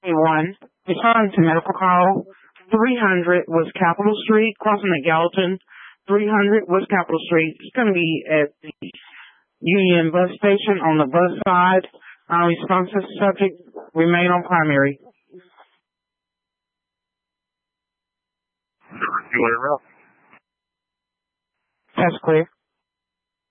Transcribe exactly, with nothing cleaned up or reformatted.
one, responding to medical call. three hundred was Capitol Street, crossing at Gallatin. three hundred was Capitol Street. It's going to be at the Union Bus Station on the bus side. Uh, responsive subject remain on primary. Clear. That's clear.